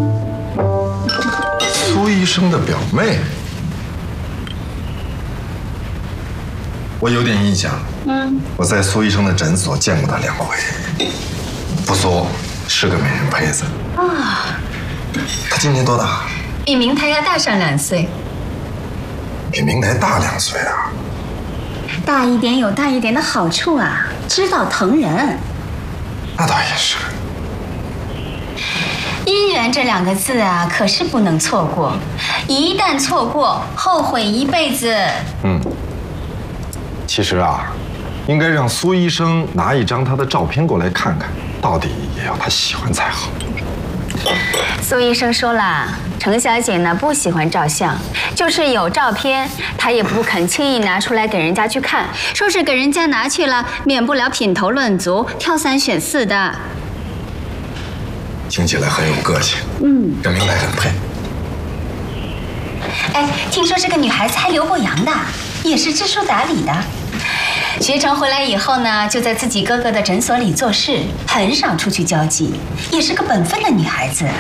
苏医生的表妹，我有点印象。我在苏医生的诊所见过她2回。不错，是个美人胚子。 啊， 她今年多大？ 比明台要大上2岁。 比明台大2岁啊？ 大一点有大一点的好处啊，知道疼人。 那倒也是。 姻缘这2个字啊，可是不能错过，一旦错过，后悔一辈子。 其实啊，应该让苏医生拿一张他的照片过来看看，到底也要他喜欢才好。 苏医生说了，程小姐呢不喜欢照相，就是有照片，她也不肯轻易拿出来给人家去看，说是给人家拿去了，免不了品头论足，挑3选4的。 听起来很有个性，跟明台很配。 哎，听说这个女孩子还留过洋的，也是知书达理的。学成回来以后呢，就在自己哥哥的诊所里做事，很少出去交际，也是个本分的女孩子。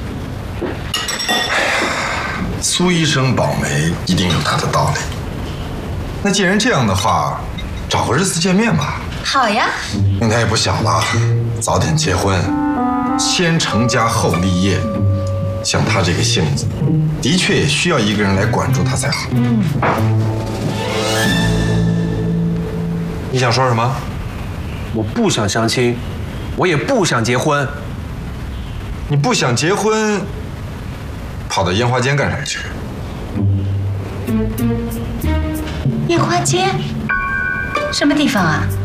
苏医生保媒一定有他的道理。那既然这样的话，找个日子见面吧。 好呀。 明台也不小了，早点结婚，先成家后立业。像他这个性子，的确也需要一个人来管住他才好。 你想说什么？我不想相亲，我也不想结婚。 你不想结婚，跑到烟花间干啥去？ 烟花街？什么地方啊？